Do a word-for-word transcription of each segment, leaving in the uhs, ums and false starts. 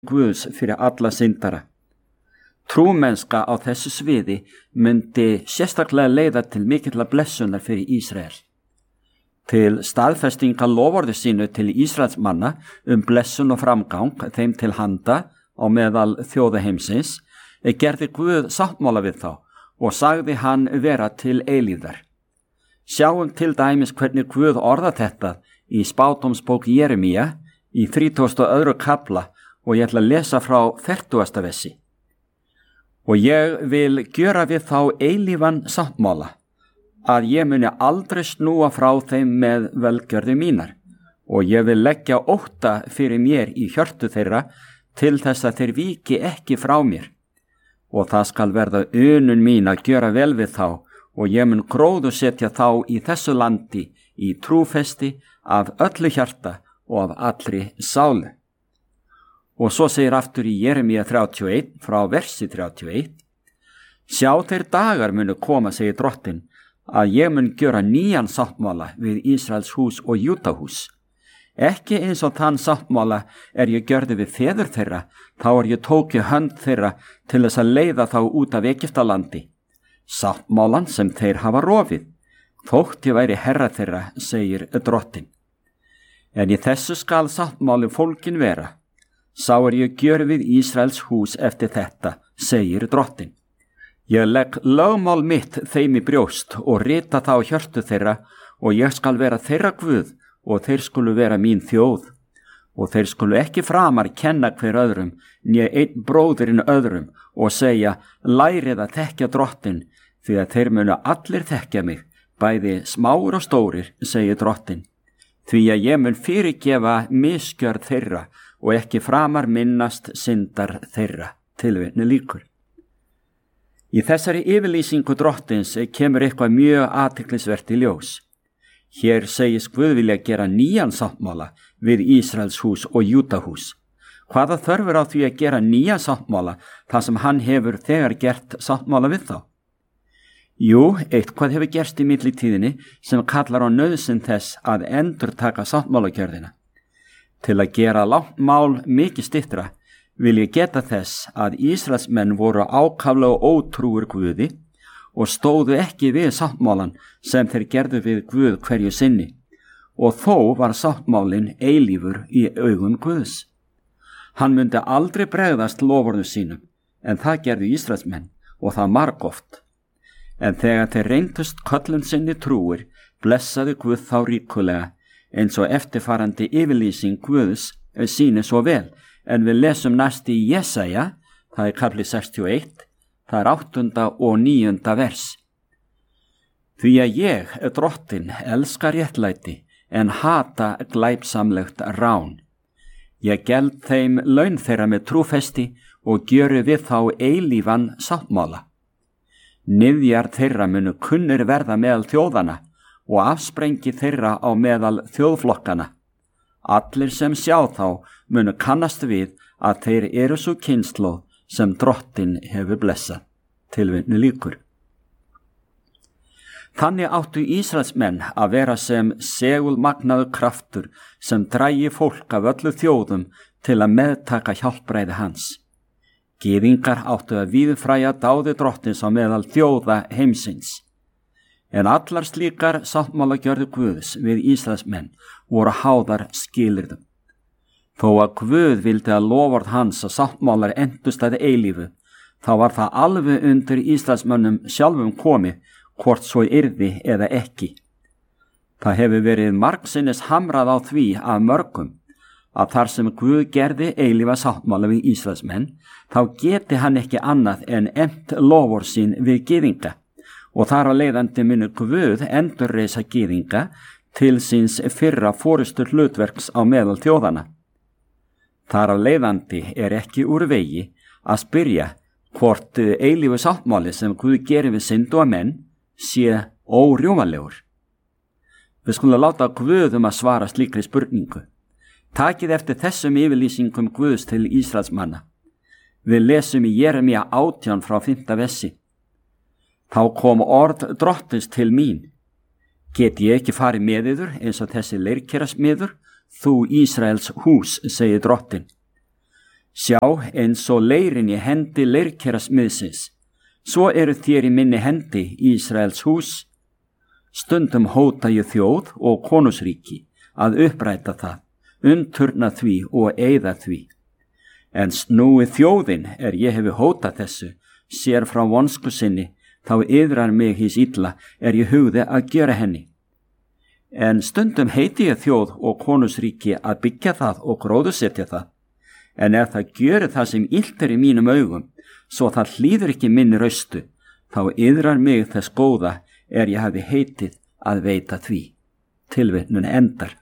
Guðs fyrir alla syndara. Trúmennska á þessu sviði myndi sérstaklega leiða til mikilla blessunar fyrir Ísrael. Til staðfestinga loforði sínu til Ísraels manna um blessun og framgang þeim til handa á meðal þjóðaheimsins gerði Guð sáttmála við þá og sagði hann vera til eilífðar. Sjáum til dæmis hvernig Guð orða þetta í spádómsbók Jeremía í þrítugasta og öðrum kafla og ég ætla að lesa frá fertugasta versi. Og ég vil gjöra við þá eilífan sáttmála, að ég muni aldrei snúa frá þeim með velgjörðu mínar, og ég vil leggja ótta fyrir mér í hjörtu þeirra til þess að þeir víki ekki frá mér. Og það skal verða unun mín að gjöra vel við þá, og ég mun gróðusetja þá í þessu landi í trúfesti af öllu hjarta og af allri sálu. Og svo segir aftur í Jeremía þrjátíu og eitt frá versi þrjátíu og eitt: Sjá þeir dagar munu koma, segir Drottinn, að ég mun gjöra nýjan sáttmála við Ísraels hús og Júdahús. Ekki eins og þann sáttmála er ég gjörði við feður þeirra, þá er ég tóki hönd þeirra til þess að leiða þá út af Egyptalandi. Sáttmálan sem þeir hafa rofið, þótt ég væri herra þeirra, segir Drottinn. En í þessu skal sáttmáli fólkin vera. Sá er ég gjör við Ísraels hús eftir þetta, segir Drottinn. Ég legg lögmál mitt þeim í brjóst og rita þá hjörtu þeirra, og ég skal vera þeirra Guð og þeir skulu vera mín þjóð. Og þeir skulu ekki framar kenna hver öðrum, né einn bróðurinn öðrum, og segja, lærið að þekkja Drottinn, því að þeir munu allir þekkja mig, bæði smáur og stórir, segir Drottinn. Því að ég mun fyrirgefa misgjörð þeirra, og ekki framar minnast syndar þeirra, tilvitni lýkur. Í þessari yfirlýsingu Drottins kemur eitthvað mjög athyglisvert í ljós. Hér segist Guð vilja gera nýjan sáttmála við Ísraels hús og Júdahús. Hvaða þörfur á því að gera nýja sáttmála þar sem hann hefur þegar gert sáttmála við þá? Jú, eitthvað hefur gerst í millitíðinni sem kallar á nauðsyn þess að endurtaka sáttmálagjörðina. Til að gera langt mál mikið styttra vil ég geta þess að Ísraelsmenn voru ákaflega ótrúir Guði og stóðu ekki við sáttmálan sem þeir gerðu við Guð hverju sinni, og þó var sáttmálin eilífur í augum Guðs. Hann myndi aldrei bregðast loforðum sínum, en það gerðu Ísraelsmenn og það margoft. En þegar þeir reyndust köllun sinni trúir, blessaði Guð þá ríkulega, eins og eftirfarandi yfirlýsing Guðs sýnir svo vel, en við lesum næst í Jesaja, það er kafli sextíu og eitt, það er áttunda og níunda vers. Því að ég, Drottinn, elskar réttlæti, en hata glæpsamlegt rán. Ég geld þeim laun þeirra með trúfesti og gjöru við þá eilífan sáttmála. Niðjar þeirra munu kunnir verða meðal þjóðana, og afsprengi þeirra á meðal þjóðflokkana. Allir sem sjá þá munu kannast við að þeir eru svo kynslóð sem Drottinn hefur blessað. Tilvitni lýkur. Þannig áttu Ísraelsmenn að vera sem segulmagnaður kraftur sem drægi fólk af öllu þjóðum til að meðtaka hjálpræði hans. Gyðingar áttu að víðfræja dáði Drottins á meðal þjóða heimsins. En allar slíkar sáttmálagjörðu Guðs við Ísraelsmenn voru háðar skilyrðum. Þó að Guð vildi að loforð hans að sáttmálar endust að eilífu, þá var það alveg undir Ísraelsmönnum sjálfum komið, hvort svo yrði eða ekki. Það hefur verið margsinnis hamrað á því af mörgum, að þar sem Guð gerði eilífa sáttmála við Ísraelsmenn, þá geti hann ekki annað en efnt loforð sín við gyðinga. Og þar á leiðandi munu Guð endurreisa gyðinga til síns fyrra forystur hlutverks á meðal þjóðana. Þar á leiðandi er ekki úr vegi að spyrja hvort eilífu sáttmáli sem Guð gerir við synd og menn sé órjúmanlegur. Við skulum láta Guð um að svara slíkri spurningu. Takið eftir þessum yfirlýsingum Guðs til Ísraelsmanna. Við lesum í Jeremía átján frá fimmta versi. Þá kom orð Drottins til mín. Get ég ekki farið með yður eins og þessi leirkerasmiður, þú Ísraels hús, segir Drottinn. Sjá, eins og leirin í hendi leirkerasmiðsins, svo eru þér í minni hendi, Ísraels hús. Stundum hóta ég þjóð og konungsríki að uppræta það, umturna því og eyða því. En snúi þjóðin er ég hefi hótað þessu, sér frá vonsku sinni, þá yðrar mig hís illa er ég hugði að gera henni. En stundum heiti ég þjóð og konungsríki að byggja það og gróðursetja það. En ef það gjörir það sem illt er í mínum augum, svo það hlýður ekki minni raustu, þá yðrar mig þess góða er ég hafi heitið að veita því. Tilvitnun endar.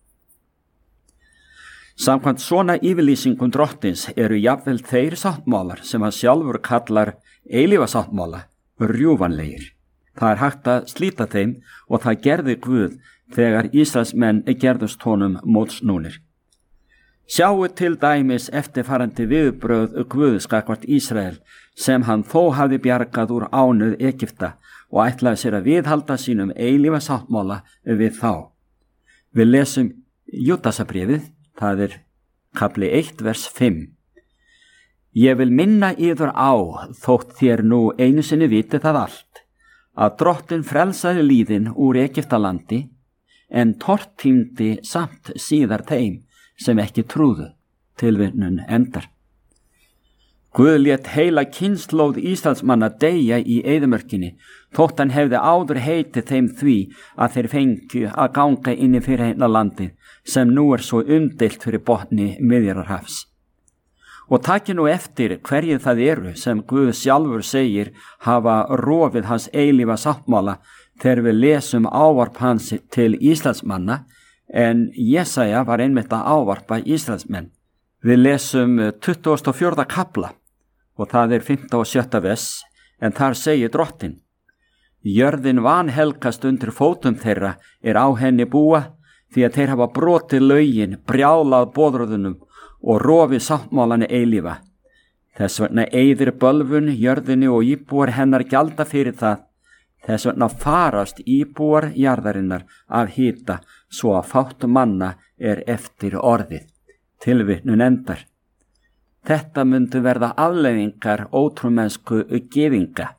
Samkvæmt svona yfirlýsingum drottins eru jafnvel þeir sáttmálar sem hann sjálfur kallar eilífasáttmála rjúfanlegir. Það er hægt að slíta þeim og það gerði Guð þegar Ísraelsmenn gerðust honum mótsnúnir. Sjáu til dæmis eftirfarandi viðbrögð Guðs gagnvart Ísrael sem hann þó hafði bjargað úr ánauð Egypta og ætlaði sér að viðhalda sínum eilífasáttmála við þá. Við lesum Júdasarbréfið, það er kafli eitt vers fimm. Ég vil minna yður á, þótt þér nú einu sinni viti það allt, að Drottinn frelsaði lýðin úr Egyptalandi, en tortímdi samt síðar þeim sem ekki trúðu. Tilvitnun endar. Guð lét heila kynslóð Ísraelsmanna deyja í eyðimörkinni, þótt hann hefði áður heitið þeim því að þeir fengju að ganga inn í fyrirheitna landið sem nú er svo umdeilt fyrir botni Miðjarðarhafs. Og taki nú eftir hverju það eru sem Guð sjálfur segir hafa rofið hans eilífa sáttmála þegar við lesum ávarp hans til Ísraelsmanna, en Jesaja var einmitt að ávarpa Ísraelsmenn. Við lesum tuttugasta og fjórða kafla og það er fimmta og sjötta vers, en þar segir Drottinn: Jörðin vanhelgast undir fótum þeirra er á henni búa, því að þeir hafa brotið lögin, brjálað boðorðunum og rofið sáttmálann eilífa. Þess vegna eyðir bölvun jörðinni og íbúar hennar gjalda fyrir það. Þess vegna farast íbúar jarðarinnar af hita svo að fátt manna er eftir orðið. Tilvitnun endar. Þetta myndu verða afleiðingar ótrúmennsku gyðinga.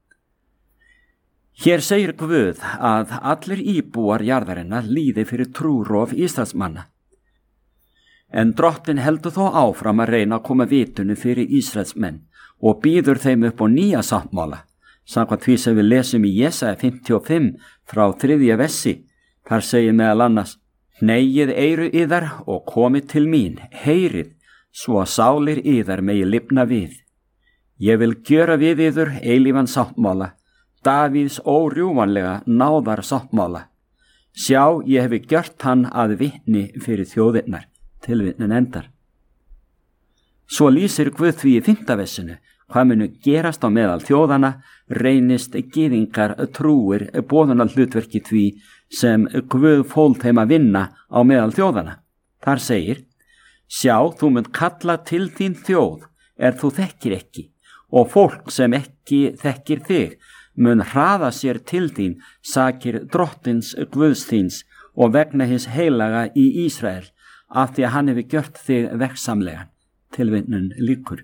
Hér segir Guð að allir íbúar jarðarinnar líði fyrir trúrof Ísraelsmanna. En Drottinn heldur þó áfram að reyna að koma vitunu fyrir Ísraelsmenn og býður þeim upp á nýja sáttmála. Samkvæmt því sem við lesum í Jesaja fimmtíu og fimm frá þriðja versi, þar segir meðal annars: Hneigið eyru yðar og komið til mín, heyrið, svo að sálir yðar megi lifna við. Ég vil gjöra við yður eilífan sáttmála, Davíðs órjúvanlega náðar sáttmála. Sjá, ég hefi gjört hann að vitni fyrir þjóðirnar. Tilvitnun endar. Svo lýsir Guð því í fimmta versinu hvað munu gerast á meðal þjóðana, reynist gyðingar trúir boðunar hlutverki því sem Guð fól þeim að vinna á meðal þjóðana. Þar segir: Sjá, þú munt kalla til þín þjóð er þú þekkir ekki, og fólk sem ekki þekkir þig mun hraða sér til þín sakir drottins Guðs þíns og vegna hins heilaga í Ísrael, af því að hann hefur gjört þig veggsamlegan. Tilvitnun lýkur.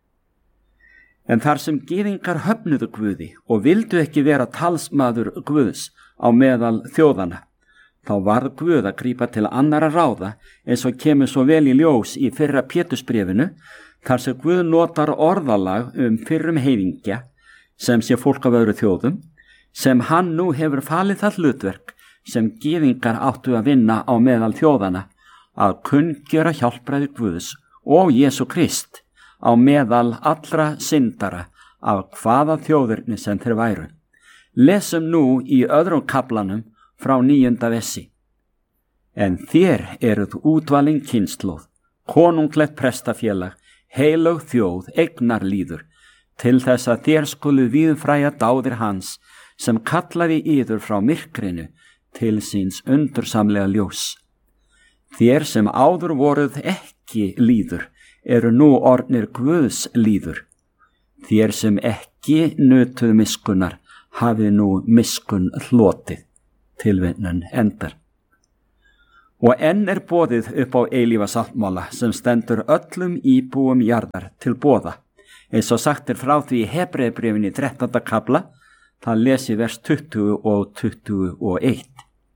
En þar sem gyðingar höfnuðu Guði og vildu ekki vera talsmaður Guðs á meðal þjóðana, þá varð Guð að grípa til annara ráða, eins og kemur svo vel í ljós í fyrra Pétursbréfinu, þar sem Guð notar orðalag um fyrrum heiðingja, sem sé fólk af öðru þjóðum, sem hann nú hefur falið það hlutverk sem gyðingar áttu að vinna á meðal þjóðana, að kunngjöra hjálpræði Guðs og Jesú Krist á meðal allra syndara af hvaða þjóðurni sem þeir væru. Lesum nú í öðrum kaflanum frá níunda versi. En þér eruð útvalin kynslóð, konunglegt prestafélag, heilög þjóð, eignarlýður, til þess að þér skulu víðfræja dáðir hans sem kallaði yður frá myrkrinu til síns undursamlega ljós. Þér sem áður voruð ekki lýður eru nú orðnir Guðs lýður. Þér sem ekki nutuð miskunnar hafið nú miskun hlotið. Tilvitnun endar. Og enn er boðið upp á eilífa sáttmála sem stendur öllum íbúum jarðar til boða. Eins og sagt er frá því í Hebreabréfinu í þrettánda kafla, það lesi vers tuttugu og tuttugu og eitt.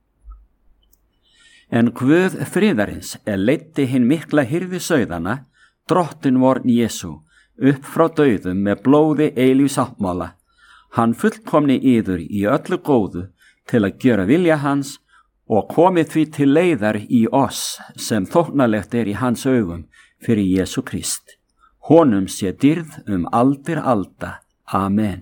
En Guð friðarins er leiddi hinn mikla hirði sauðana, drottin vorn Jesú, upp frá dauðum með blóði eilífs sáttmála. Hann fullkomni yður í öllu góðu til að gjöra vilja hans og komið því til leiðar í oss sem þóknarlegt er í hans augum fyrir Jesú Krist. Honum sé dýrð um aldir alda. Amen.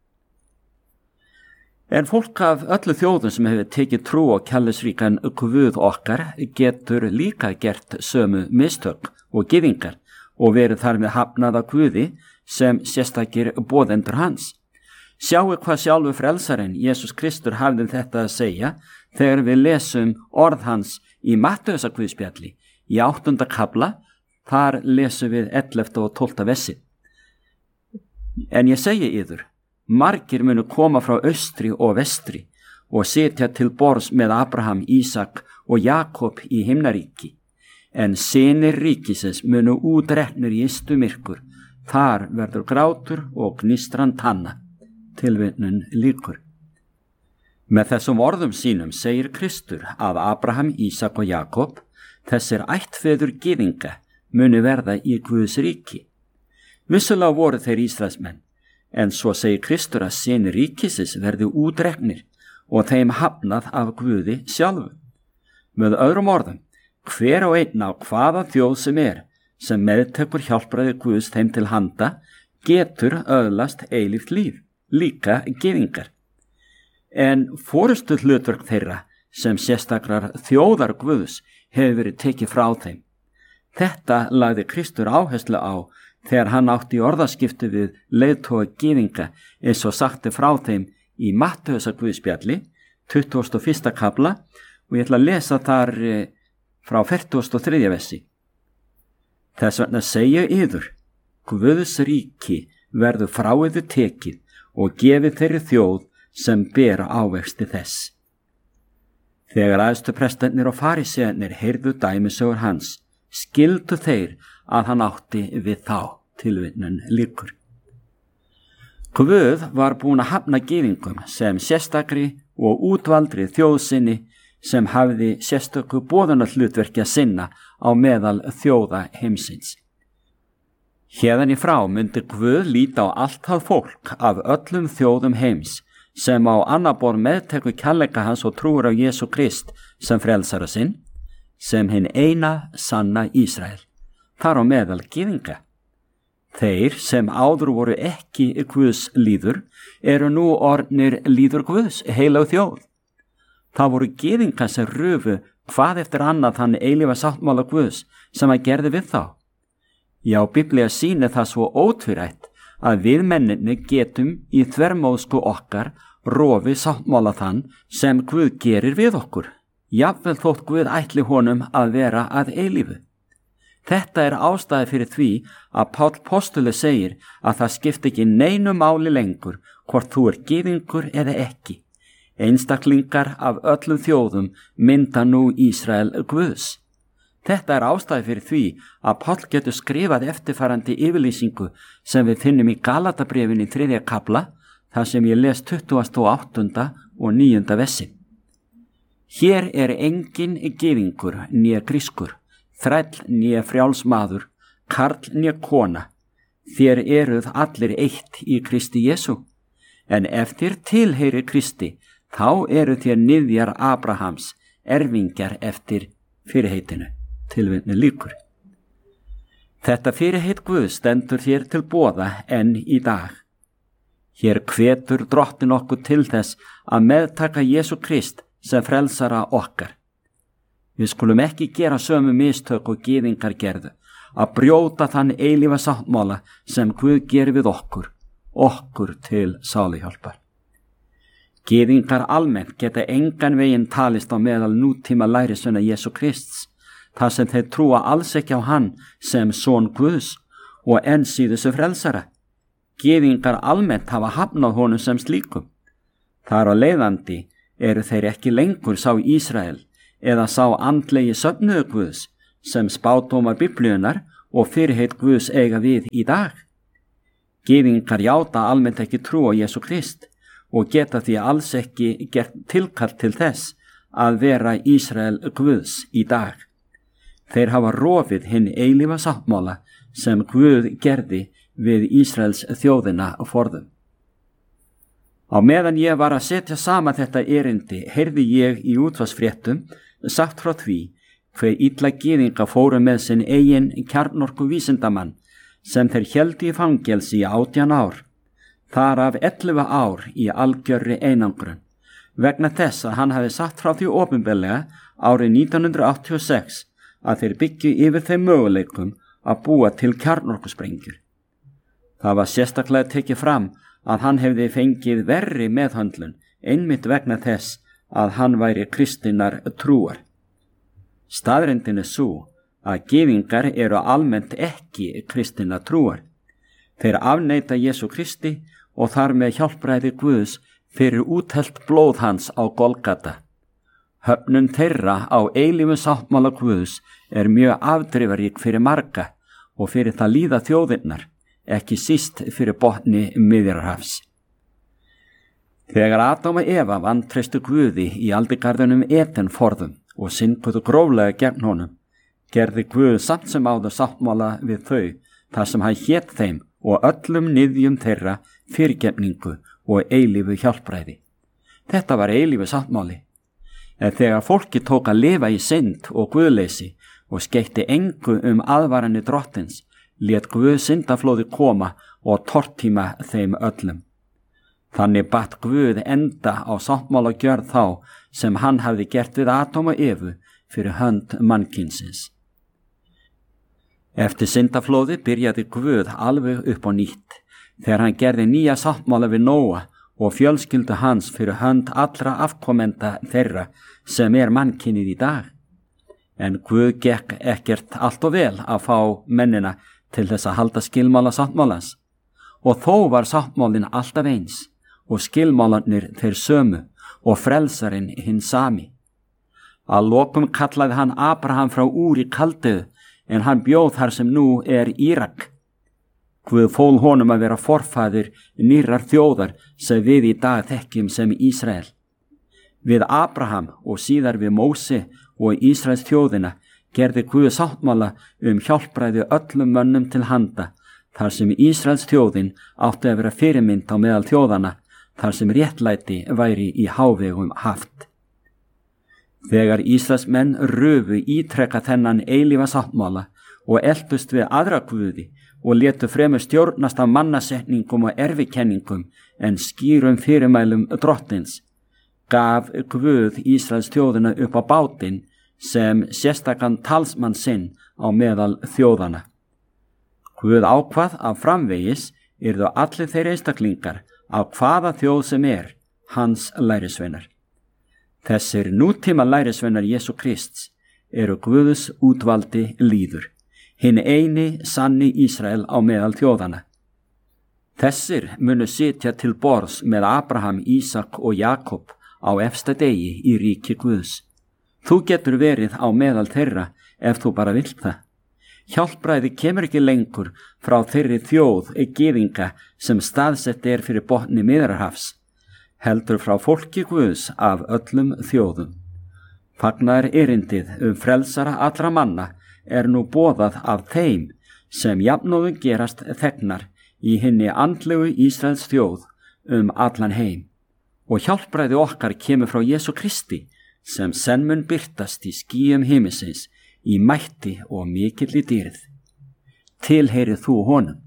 En fólk af öllu þjóðum sem hefur tekið trú á kærleiksríkan Guð okkar getur líka gert sömu mistök og gyðingar og verið þar með hafnað af Guði sem sérstakir boðendur hans. Sjáu hvað sjálfur frelsarinn Jesús Kristur hafði þetta að segja þegar við lesum orð hans í Mattheusarguðspjalli í áttunda kafla, þar lesum við ellefta og tólfta versi. En ég segi yður, margir munu koma frá austri og vestri og sitja til borðs með Abraham, Ísak og Jakob í himnaríki. En synir ríkisins munu útreknir í ystu myrkur, þar verður grátur og gnistran tanna. Tilvitnun lýkur. Með þessum orðum sínum segir Kristur að Abraham, Ísak og Jakob, þessir ættfeður gyðinga, munu verða í Guðs ríki. Vissulega voru þeir Ísraelsmenn, en svo segir Kristur að synir ríkisins verði útreknir og þeim hafnað af Guði sjálfu. Með öðrum orðum, hver og einn á hvaða þjóð sem er, sem meðtekur hjálpræði Guðs þeim til handa, getur öðlast eilíft líf, líka gyðingar. En forystu hlutverk þeirra sem sérstakrar þjóðar Guðs hefur verið tekið frá þeim. Þetta lagði Kristur áherslu á þegar hann átti í orðaskipti við leiðtoga gyðinga eins og sagti frá þeim í Mattheusarguðspjalli, tuttugasta og fyrsta kafla, og ég ætla að lesa þar frá fertugasta og þriðja versi. Þess vegna segja yður, Guðs ríki verður frá yður tekið og gefið þeirri þjóð sem ber ávexti þess. Þegar æðstuprestarnir og farisearnir heyrðu dæmisögur hans, skildu þeir að hann átti við þá. Tilvitnun lýkur. Guð var búin að hafna gyðingum sem sérstakri og útvaldri þjóðsinni sem hafði sérstöku boðunarhlutverki að sinna á meðal þjóða heimsins. Hérðan í frá myndi Guð líta á allt það fólk af öllum þjóðum heims sem á annað borð meðtekur kærleika hans og trúir á Jesú Krist sem frelsara sinn, sem hinn eina sanna Ísrael, þar á meðal gyðinga. Þeir sem áður voru ekki Guðs líður eru nú orðnir líður Guðs, heilag þjóð. Það voru gyðingar sem rufu hvað eftir annað þann eilífa sáttmála Guðs sem að gerði við þá. Já, Biblía sýnir það svo ótvírætt að við menninni getum í þvermóðsku okkar rofi sáttmála þann sem Guð gerir við okkur. Jafnvel þótt Guð ætli honum að vera að eilífu. Þetta er ástæði fyrir því að Páll postuli segir að það skipti ekki neinu máli lengur hvort þú er gyðingur eða ekki. Einstaklingar af öllum þjóðum mynda nú Ísrael Guðs. Þetta er ástæði fyrir því að Páll getur skrifað eftirfarandi yfirlýsingu sem við finnum í Galatabréfinu í þriðja kafla, þar sem ég les tuttugasta og áttunda og níunda versi. Hér er engin gyðingur né grískur, þræll né frjáls maður, karl né kona. Þér eruð allir eitt í Kristi Jesú. En ef þér tilheyri Kristi, þá eru þér niðjar Abrahams, erfingjar eftir fyrirheitinu. Tilvitnun lýkur. Þetta fyrirheit Guð stendur þér til boða enn í dag. Hér hvetur drottin okkur til þess að meðtaka Jesú Krist sem frelsara okkar. Við skulum ekki gera sömu mistök og gyðingar gerðu, að brjóta þann eilífa sáttmála sem Guð gerir við okkur, okkur til sáluhjálpar. Gyðingar almennt geta engan veginn talist á meðal nútíma lærisveina Jesú Krists, þar sem þeir trúa alls ekki á hann sem son Guðs og enn síður sem frelsara. Gyðingar almennt hafa hafnað honum sem slíkum. Þar á leiðandi eru þeir ekki lengur sá Ísrael, eða sá andlegi söfnuður Guðs sem spádómar Biblíunnar og fyrirheit Guðs eiga við í dag? Gyðingar játa almennt ekki trú á Jesú Krist og geta því alls ekki gert tilkall til þess að vera Ísrael Guðs í dag. Þeir hafa rofið hinn eilífa sáttmála sem Guð gerði við Ísraels þjóðina forðum. Á meðan ég var að setja saman þetta erindi heyrði ég í útvarpsfréttum sagt frá því hve illa gyðinga fóru með sinn eigin kjarnorku vísindamann sem þeir héldu í fangelsi í átján ár, þar af ellefu ár í algjörri einangrun, vegna þess að hann hafi sagt frá því opinberlega árið nítján hundrað áttatíu og sex að þeir byggju yfir þeim möguleikum að búa til kjarnorkusprengjur. Það var sérstaklega tekið fram að hann hefði fengið verri meðhöndlun einmitt vegna þess að hann væri kristinnar trúar. Staðreyndin er sú að gyðingar eru almennt ekki kristinnar trúar. Þeir afneita Jesú Kristi og þar með hjálpræði Guðs fyrir úthellt blóð hans á Golgata. Höfnun þeirra á eilífum sáttmála Guðs er mjög afdrifarík fyrir marga og fyrir það líða þjóðirnar, ekki síst fyrir botni Miðjarðarhafs. Þegar Adam og Eva vantreystu Guði í aldingarðinum Eden forðum og synguðu gróflega gegn honum, gerði Guð samt sem áður sáttmála við þau þar sem hann hét þeim og öllum niðjum þeirra fyrirgefningu og eilífu hjálpræði. Þetta var eilífu sáttmáli. En þegar fólki tók að lifa í synd og guðleysi og skeytti engu um aðvaranir drottins, lét Guð syndaflóði koma og tortíma þeim öllum. Þannig batt Guð enda á sáttmála gjörð þá sem hann hafði gert við Adam og Evu fyrir hönd mannkynsins. Eftir syndaflóði byrjaði Guð alveg upp á nýtt, þegar hann gerði nýja sáttmála við Nóa og fjölskyldu hans fyrir hönd allra afkomenda þeirra sem er mannkynið í dag. En Guð gekk ekkert allt og vel að fá mennina til þess að halda skilmála sáttmálans, og þó var sáttmálinn alltaf eins og skilmálanir þeir sömu og frelsarinn hinn sami. Að lokum kallaði hann Abraham frá Úr í Kaldeu, en hann bjóð þar sem nú er Írak. Guð fól honum að vera forfaðir nýrrar þjóðar sem við í dag þekkjum sem Ísrael. Við Abraham og síðar við Móse og Ísraels þjóðina gerði Guð sáttmála um hjálpræði öllum mönnum til handa, þar sem Ísraels þjóðin átti að vera fyrirmynd á meðal þjóðana, þar sem réttlæti væri í hávegum haft. Þegar Ísraels menn röfu ítrekka þennan eilífa sáttmála og eltust við aðra guði og létu fremur stjórnast af mannasetningum og erfikenningum en skýrum fyrirmælum drottins, gaf Guð Ísraels þjóðina upp á bátinn sem sérstakann talsmann sinn á meðal þjóðana. Guð ákvað að framvegis yrðu allir þeir einstaklingar af hvaða þjóð sem er hans lærisveinar. Þessir nútíma lærisveinar Jesú Krists eru Guðs útvaldi lýður, hinn eini sanni Ísrael á meðal þjóðana. Þessir munu sitja til borðs með Abraham, Ísak og Jakob á efsta degi í ríki Guðs. Þú getur verið á meðal þeirra ef þú bara vilt það. Hjálpræði kemur ekki lengur frá þeirri þjóð gyðinga sem staðsett er fyrir botni Miðjarðarhafs, heldur frá fólki Guðs af öllum þjóðum. Fagnaðar erindið um frelsara allra manna er nú boðað af þeim sem jafnóðum gerast þegnar í hinni andlegu Ísraels þjóð um allan heim. Og hjálpræði okkar kemur frá Jesú Kristi sem senn mun birtast í skýjum himinsins í mætti og mikilli dýrð. Tilheyrið þú honum.